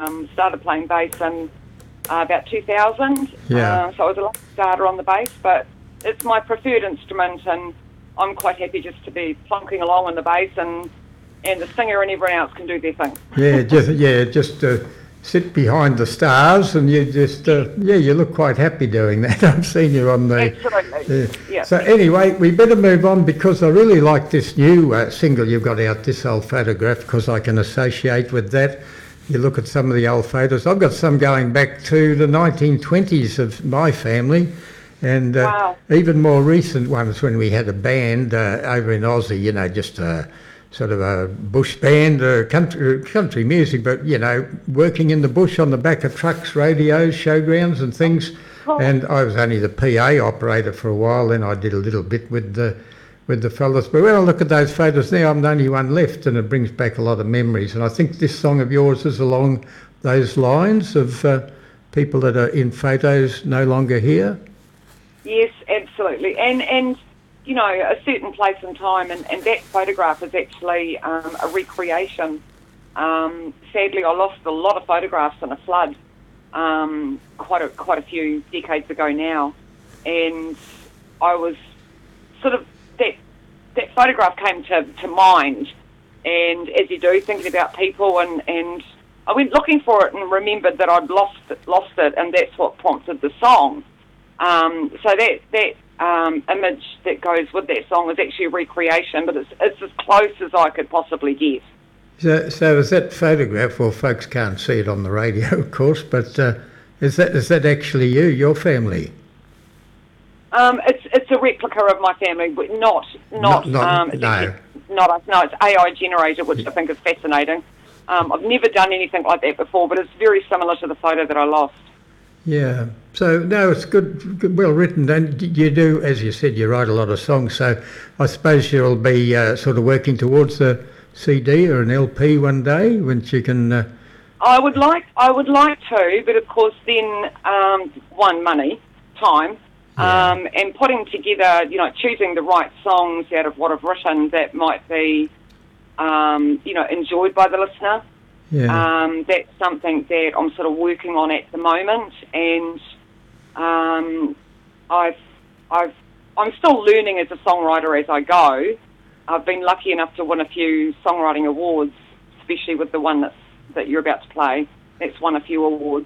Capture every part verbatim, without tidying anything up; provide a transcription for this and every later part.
um, started playing bass in uh, about two thousand. Yeah. Uh, so I was a lucky starter on the bass, but it's my preferred instrument, and I'm quite happy just to be plunking along on the bass, and and the singer and everyone else can do their thing. Yeah, just yeah, just uh, sit behind the stars, and you just uh, yeah, you look quite happy doing that. I've seen you on the. Absolutely. Uh, Yeah. So anyway, we better move on, because I really like this new uh, single you've got out, This Old Photograph, because I can associate with that. You look at some of the old photos. I've got some going back to the nineteen twenties of my family, and uh, Wow. even more recent ones when we had a band uh, over in Aussie, you know, just a sort of a bush band, uh, country, country music, but, you know, working in the bush on the back of trucks, radios, showgrounds and things. Cool. And I was only the P A operator for a while, then I did a little bit with the with the fellas. But when I look at those photos now, I'm the only one left, and it brings back a lot of memories. And I think this song of yours is along those lines of uh, people that are in photos no longer here. Yes, absolutely. And, and you know, a certain place and time, and, and that photograph is actually um, a recreation. Um, sadly, I lost a lot of photographs in a flood um, quite a, quite a few decades ago now. And I was sort of, that, that photograph came to, to mind. And as you do, thinking about people, and, and I went looking for it and remembered that I'd lost it, lost it, and that's what prompted the song. Um, so that that um, image that goes with that song is actually a recreation, but it's it's as close as I could possibly get. So, so is that photograph? Well, folks can't see it on the radio, of course, but uh, is that is that actually you, your family? Um, it's it's a replica of my family, but not not, Not- not- um, it's no. actually not us. No, it's A I generated, which I think is fascinating. Um, I've never done anything like that before, but it's very similar to the photo that I lost. Yeah. So no, it's good, good well written. And you do, as you said, you write a lot of songs. So I suppose you'll be uh, sort of working towards a C D or an L P one day, once you can. Uh, I would like I would like to, but of course then um, one money, time, Yeah. um, and putting together, you know, choosing the right songs out of what I've written that might be, um, you know, enjoyed by the listener. yeah. Um, that's something that I'm sort of working on at the moment, and um, I've, I've, I'm still learning as a songwriter as I go. I've been lucky enough to win a few songwriting awards, especially with the one that's, that you're about to play. That's won a few awards.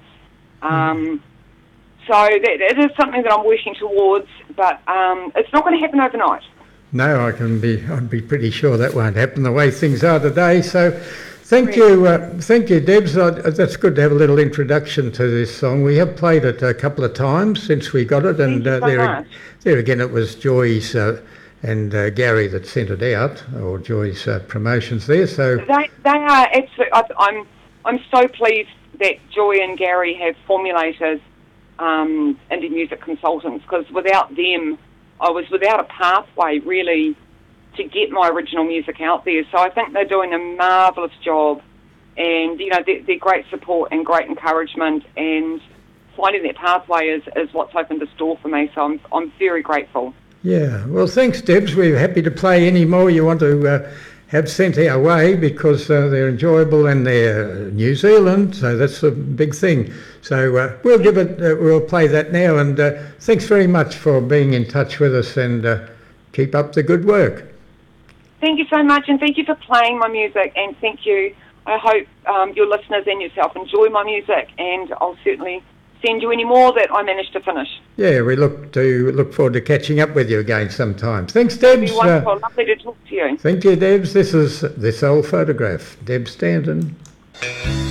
Um, so that, it is something that I'm working towards, but um, it's not going to happen overnight. No, I can be. I'd be pretty sure that won't happen the way things are today. So, thank you, uh, thank you, Debs. Uh, that's good to have a little introduction to this song. We have played it a couple of times since we got it, and Thank you uh, so there, much. there again, it was Joy's uh, and uh, Gary that sent it out, or Joy's uh, promotions there. So, They they are absolutely. I, I'm I'm so pleased that Joy and Gary have formulated um, indie music consultants, because without them, I was without a pathway really to get my original music out there. So I think they're doing a marvellous job, and you know they're, they're great support and great encouragement, and finding that pathway is, is what's opened this door for me. So I'm I'm very grateful. yeah. Well, thanks, Debs. We're happy to play any more you want to uh, have sent our way, because uh, they're enjoyable and they're New Zealand, so that's a big thing. So uh, we'll give it. Uh, we'll play that now. And uh, thanks very much for being in touch with us, and uh, keep up the good work. Thank you so much, and thank you for playing my music, and thank you. I hope um, your listeners and yourself enjoy my music, and I'll certainly send you any more that I manage to finish. Yeah, we look to look forward to catching up with you again sometime. Thanks, Debs. It'll be wonderful. Lovely to talk to you. Thank you, Debs. This is This Old Photograph. Deb Stanton.